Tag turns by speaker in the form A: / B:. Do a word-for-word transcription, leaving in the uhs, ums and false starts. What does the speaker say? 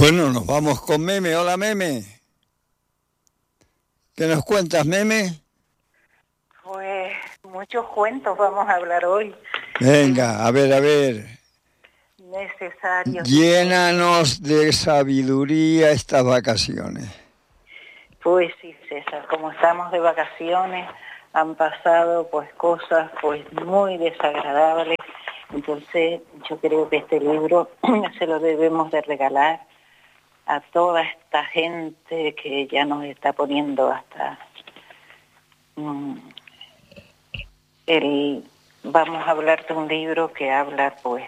A: Bueno, nos vamos con Meme. Hola, Meme. ¿Qué nos cuentas, Meme?
B: Pues muchos cuentos vamos a hablar hoy.
A: Venga, a ver, a ver.
B: Necesarios.
A: Llénanos de sabiduría estas vacaciones.
B: Pues sí, César, como estamos de vacaciones, han pasado pues cosas pues muy desagradables. Entonces yo creo que este libro se lo debemos de regalar a toda esta gente que ya nos está poniendo hasta mm, el... Vamos a hablar de un libro que habla pues